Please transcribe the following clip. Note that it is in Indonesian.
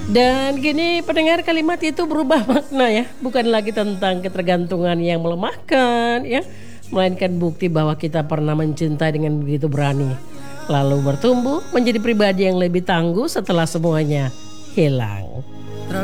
Dan gini pendengar, kalimat itu berubah makna ya. Bukan lagi tentang ketergantungan yang melemahkan ya, melainkan bukti bahwa kita pernah mencintai dengan begitu berani. Lalu bertumbuh menjadi pribadi yang lebih tangguh setelah semuanya hilang.